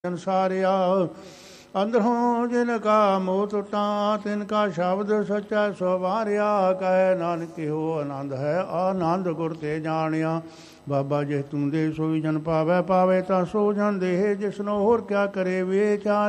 ਸੰਸਾਰਿਆ ਅੰਦਰੋਂ ਜਿਨ ਕਾ ਮੋਹ ਟੁੱਟਾ ਤਿਨ ਕਾ ਸ਼ਬਦ ਸੱਚਾ ਸਵਾਰਿਆ ਕਹਿ ਨਾਨਕ ਇਹੋ ਆਨੰਦ ਹੈ ਆਨੰਦ ਗੁਰ ਤੇ ਜਾਣਿਆ। ਬਾਬਾ ਜੇ ਤੂੰ ਦੇ ਸੋਈ ਜਨ ਪਾਵੈ ਪਾਵੇ ਤਾਂ ਸੋ ਜਨ ਦੇਹ ਜਿਸਨੋ ਹੋਰ ਕਿਆ ਕਰੇ ਵਿਚਾਰ।